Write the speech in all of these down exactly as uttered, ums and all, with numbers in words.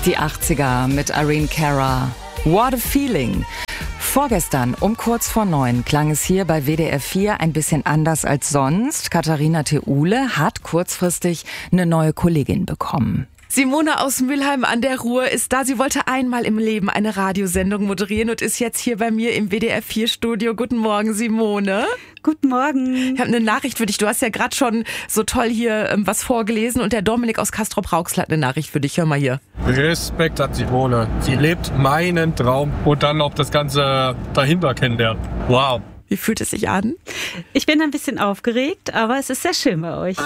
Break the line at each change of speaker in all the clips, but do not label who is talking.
Die achtziger mit Irene Cara. What a feeling. Vorgestern um kurz vor neun klang es hier bei W D R vier ein bisschen anders als sonst. Katharina Theule hat kurzfristig eine neue Kollegin bekommen.
Simone aus Mülheim an der Ruhr ist da. Sie wollte einmal im Leben eine Radiosendung moderieren und ist jetzt hier bei mir im W D R vier Studio. Guten Morgen, Simone.
Guten Morgen.
Ich habe eine Nachricht für dich. Du hast ja gerade schon so toll hier ähm, was vorgelesen und der Dominik aus Castrop-Rauxel hat eine Nachricht für dich. Hör mal hier.
Respekt hat Simone. Sie lebt meinen Traum und dann noch das Ganze dahinter kennenlernen. Wow.
Wie fühlt es sich an?
Ich bin ein bisschen aufgeregt, aber es ist sehr schön bei euch.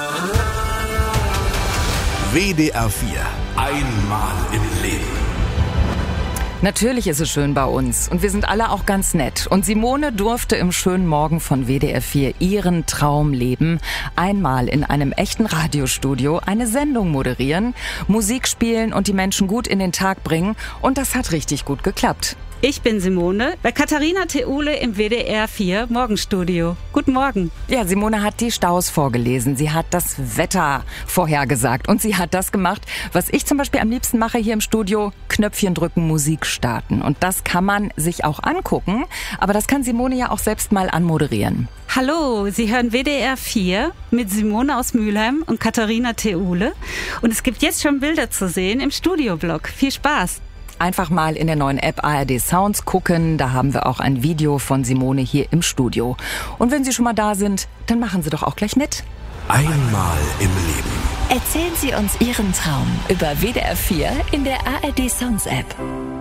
W D R vier. Einmal im Leben.
Natürlich ist es schön bei uns und wir sind alle auch ganz nett. Und Simone durfte im schönen Morgen von W D R vier ihren Traum leben. Einmal in einem echten Radiostudio eine Sendung moderieren, Musik spielen und die Menschen gut in den Tag bringen. Und das hat richtig gut geklappt.
Ich bin Simone, bei Katharina Theule im W D R vier Morgenstudio. Guten Morgen.
Ja, Simone hat die Staus vorgelesen, sie hat das Wetter vorhergesagt und sie hat das gemacht, was ich zum Beispiel am liebsten mache hier im Studio, Knöpfchen drücken, Musik starten. Und das kann man sich auch angucken, aber das kann Simone ja auch selbst mal anmoderieren.
Hallo, Sie hören W D R vier mit Simone aus Mülheim und Katharina Theule. Und es gibt jetzt schon Bilder zu sehen im Studioblog. Viel Spaß.
Einfach mal in der neuen App A R D Sounds gucken, da haben wir auch ein Video von Simone hier im Studio. Und wenn Sie schon mal da sind, dann machen Sie doch auch gleich mit.
Einmal im Leben.
Erzählen Sie uns Ihren Traum über W D R vier in der A R D Sounds App.